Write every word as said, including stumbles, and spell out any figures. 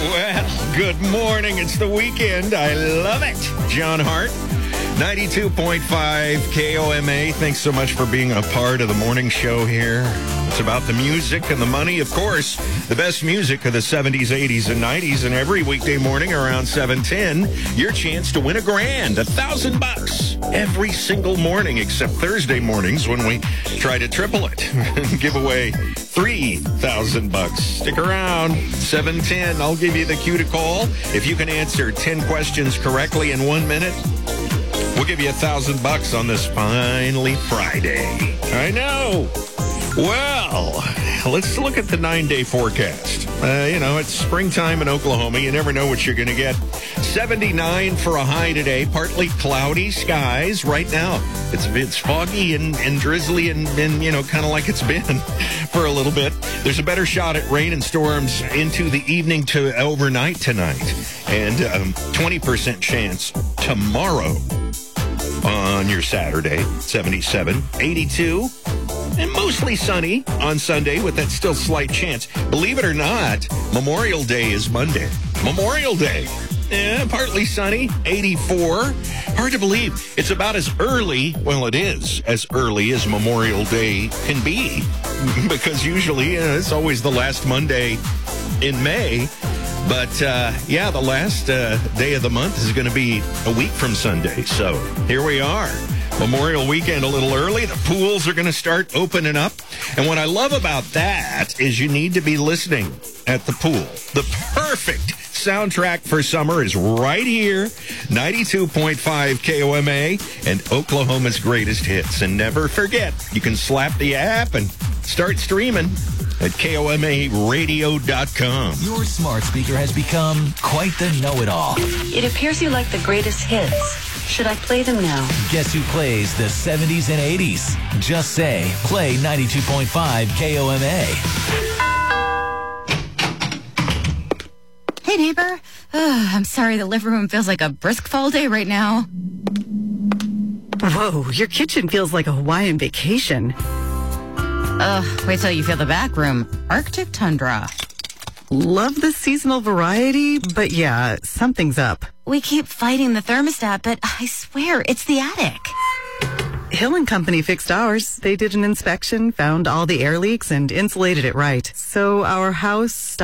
Well, good morning. It's the weekend. I love it. John Hart, ninety-two point five K O M A. Thanks so much for being a part of the morning show here. It's about the music and the money, of course. The best music of the seventies, eighties, and nineties. And every weekday morning around seven ten, your chance to win a grand, a thousand bucks. Every single morning except Thursday mornings when we try to triple it and give away three thousand bucks. Stick around. seven ten, I'll give you the cue to call. If you can answer ten questions correctly in one minute, we'll give you a thousand bucks on this finally Friday. I know. Well, let's look at the nine-day forecast. Uh, you know, it's springtime in Oklahoma. You never know what you're going to get. seventy-nine for a high today. Partly cloudy skies right now. It's it's foggy and, and drizzly and, and, you know, kind of like it's been for a little bit. There's a better shot at rain and storms into the evening to overnight tonight. And um, twenty percent chance tomorrow on your Saturday, seventy-seven, eighty-two. And mostly sunny on Sunday with that still slight chance. Believe it or not, Memorial Day is Monday. Memorial Day. Yeah, partly sunny, eighty-four. Hard to believe. It's about as early, well, it is as early as Memorial Day can be. Because usually uh, it's always the last Monday in May. But, uh, yeah, the last uh, day of the month is going to be a week from Sunday. So here we are. Memorial weekend a little early. The pools are going to start opening up. And what I love about that is you need to be listening at the pool. The perfect soundtrack for summer is right here. ninety-two point five K O M A and Oklahoma's greatest hits. And never forget, you can slap the app and start streaming at K O M A radio dot com. Your smart speaker has become quite the know-it-all. It appears you like the greatest hits. Should I play them now? Guess who plays the seventies and eighties? Just say, play ninety-two point five K O M A. Hey, neighbor. Ugh, I'm sorry the living room feels like a brisk fall day right now. Whoa, your kitchen feels like a Hawaiian vacation. Ugh, wait till you feel the back room. Arctic tundra. Love the seasonal variety, but yeah, something's up. We keep fighting the thermostat, but I swear it's the attic. Hill and Company fixed ours. They did an inspection, found all the air leaks, and insulated it right. So our house